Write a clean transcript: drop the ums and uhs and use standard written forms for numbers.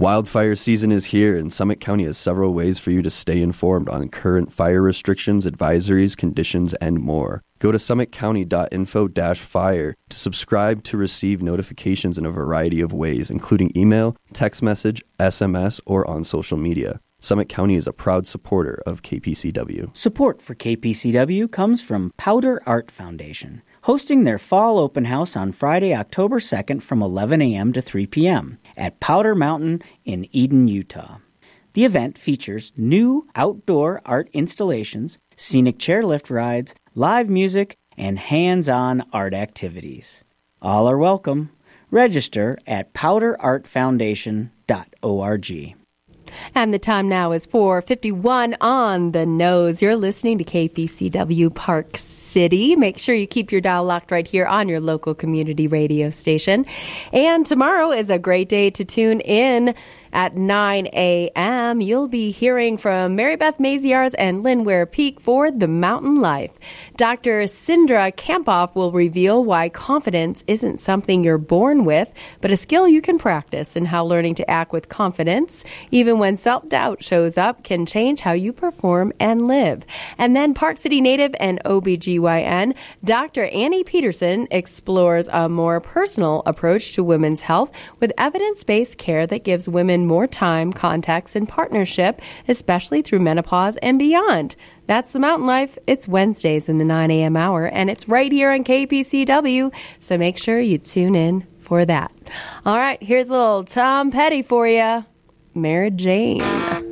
Wildfire season is here, and Summit County has several ways for you to stay informed on current fire restrictions, advisories, conditions, and more. Go to summitcounty.info-fire to subscribe to receive notifications in a variety of ways, including email, text message, SMS, or on social media. Summit County is a proud supporter of KPCW. Support for KPCW comes from Powder Art Foundation, hosting their fall open house on Friday, October 2nd from 11 a.m. to 3 p.m. at Powder Mountain in Eden, Utah. The event features new outdoor art installations, scenic chairlift rides, live music, and hands-on art activities. All are welcome. Register at powderartfoundation.org. And the time now is 4:51 on the nose. You're listening to KPCW Park City. Make sure you keep your dial locked right here on your local community radio station. And tomorrow is a great day to tune in. At 9 a.m., you'll be hearing from Mary Beth Maziarz and Lynn Ware Peak for The Mountain Life. Dr. Sindra Kampoff will reveal why confidence isn't something you're born with, but a skill you can practice, and how learning to act with confidence, even when self-doubt shows up, can change how you perform and live. And then Park City native and OBGYN, Dr. Annie Peterson explores a more personal approach to women's health with evidence-based care that gives women more time, context, and partnership, especially through menopause and beyond. That's The Mountain Life. It's Wednesdays in the 9 a.m. hour, and it's right here on KPCW, so make sure you tune in for that. All right, here's a little Tom Petty for you. Mary Jane.